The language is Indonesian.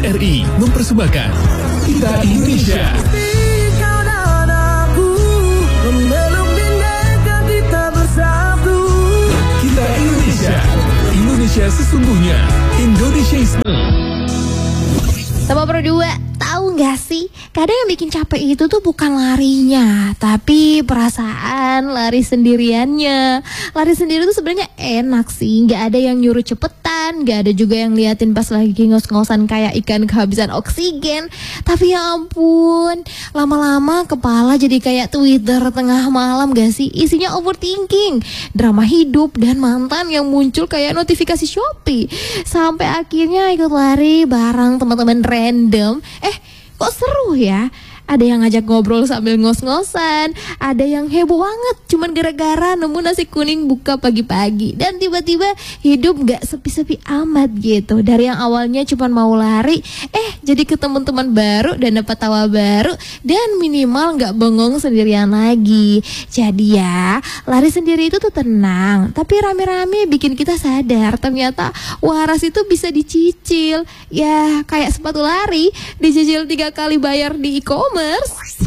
RRI mempersembahkan Kita Indonesia. Kita Indonesia. Indonesia sesungguhnya. Indonesiaisme. Sama Pro 2, tahu nggak sih? Kadang yang bikin capek itu tuh bukan larinya, tapi perasaan lari sendiriannya. Lari sendiri tuh sebenarnya enak sih, nggak ada yang nyuruh cepetan, nggak ada juga yang liatin pas lagi ngos-ngosan kayak ikan kehabisan oksigen. Tapi ya ampun, lama-lama kepala jadi kayak Twitter tengah malam gak sih? Isinya overthinking, drama hidup, dan mantan yang muncul kayak notifikasi Shopee. Sampai akhirnya ikut lari bareng teman-teman random. Kok seru ya? Ada yang ngajak ngobrol sambil ngos-ngosan, ada yang heboh banget cuman gara-gara nemu nasi kuning buka pagi-pagi. Dan tiba-tiba hidup gak sepi-sepi amat gitu. Dari yang awalnya cuman mau lari, jadi ketemu teman baru dan dapat tawa baru, dan minimal gak bengong sendirian lagi. Jadi ya, lari sendiri itu tuh tenang, tapi rame-rame bikin kita sadar ternyata waras itu bisa dicicil. Ya kayak sepatu lari, dicicil 3 kali bayar di e-commerce.